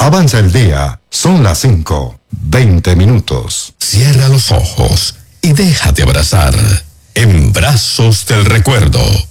Avanza el día, son las 5:20. Cierra los ojos y déjate abrazar en brazos del recuerdo.